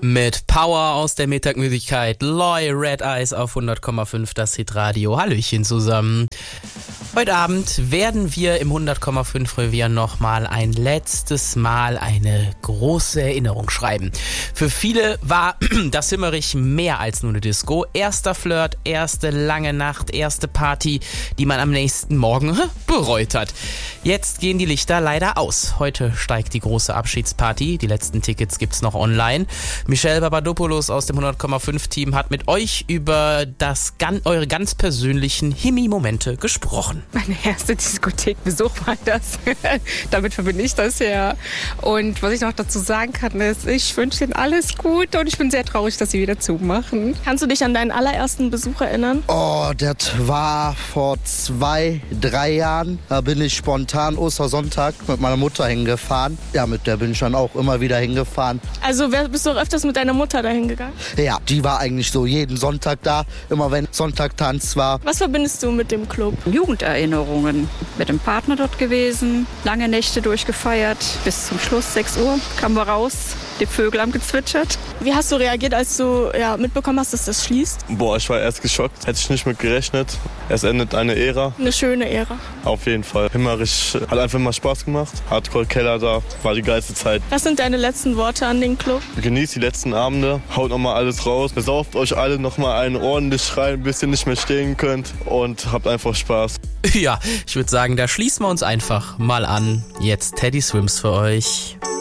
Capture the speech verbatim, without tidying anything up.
Mit Power aus der Mittagmüdigkeit, Loy Red Eyes auf hundert Komma fünf, das Hitradio. Hallöchen zusammen. Heute Abend werden wir im hundert Komma fünf Revier nochmal ein letztes Mal eine große Erinnerung schreiben. Für viele war das Himmerich mehr als nur eine Disco. Erster Flirt, erste lange Nacht, erste Party, die man am nächsten Morgen bereut hat. Jetzt gehen die Lichter leider aus. Heute steigt die große Abschiedsparty. Die letzten Tickets gibt's noch online. Michelle Papadopoulos aus dem hundert Komma fünf Team hat mit euch über das, eure ganz persönlichen Himi-Momente gesprochen. Meine erste Diskothekbesuch war das. Damit verbinde ich das ja. Und was ich noch dazu sagen kann, ist, ich wünsche Ihnen alles gut und ich bin sehr traurig, dass Sie wieder zumachen. Kannst du dich an deinen allerersten Besuch erinnern? Oh, das war vor zwei, drei Jahren. Da bin ich spontan Ostersonntag mit meiner Mutter hingefahren. Ja, mit der bin ich dann auch immer wieder hingefahren. Also bist du auch öfters mit deiner Mutter dahin gegangen? Ja, die war eigentlich so jeden Sonntag da, immer wenn Sonntagtanz war. Was verbindest du mit dem Club? Jugenderinnerungen. Mit dem Partner dort gewesen, lange Nächte durchgefeiert, bis zum Schluss, sechs Uhr, kamen wir raus, die Vögel haben gezwitschert. Wie hast du reagiert, als du ja, mitbekommen hast, dass das schließt? Boah, ich war erst geschockt, hätte ich nicht mit gerechnet. Es endet eine Ära. Eine schöne Ära. Auf jeden Fall. Himmerich hat einfach mal Spaß gemacht. Hardcore Keller da, war die geilste Zeit. Was sind deine letzten Worte an den Club? Genießt die letzten Abende, haut nochmal alles raus, besauft euch alle nochmal einen ordentlich rein, bis ihr nicht mehr stehen könnt und habt einfach Spaß. Ja, ich würde sagen, da schließen wir uns einfach mal an. Jetzt Teddy Swims für euch.